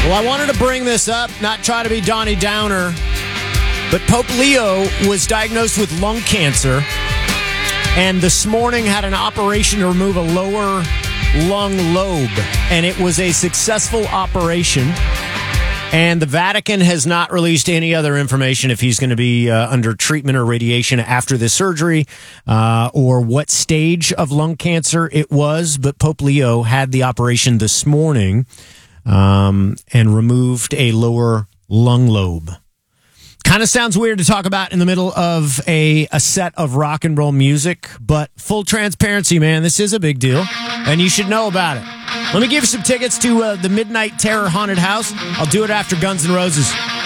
Well, I wanted to bring this up, not try to be Donnie Downer, but Pope Leo was diagnosed with lung cancer and this morning had an operation to remove a lower lung lobe, and it was a successful operation. And the Vatican has not released any other information if he's going to be under treatment or radiation after this surgery or what stage of lung cancer it was. But Pope Leo had the operation this morning and removed a lower lung lobe. Kind of sounds weird to talk about in the middle of a set of rock and roll music, but full transparency, man, this is a big deal, and you should know about it. Let me give you some tickets to the Midnight Terror Haunted House. I'll do it after Guns N' Roses.